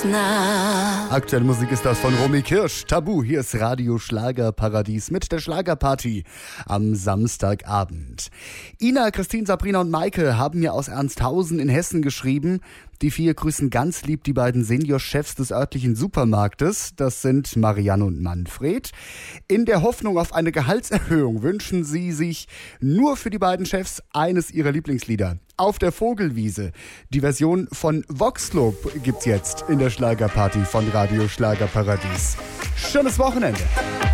nah. Aktuelle Musik ist das von Romy Kirsch. Tabu, hier ist Radio Schlagerparadies mit der Schlagerparty am Samstagabend. Ina, Christine, Sabrina und Maike haben mir aus Ernsthausen in Hessen geschrieben. Die 4 grüßen ganz lieb die beiden Seniorchefs des örtlichen Supermarktes. Das sind Marianne und Manfred. In der Hoffnung auf eine Gehaltserhöhung wünschen sie sich nur für die beiden Chefs eines ihrer Lieblingslieder. Auf der Vogelwiese. Die Version von Voxclub gibt's jetzt in der Schlagerparty von Radio Schlagerparadies. Schönes Wochenende.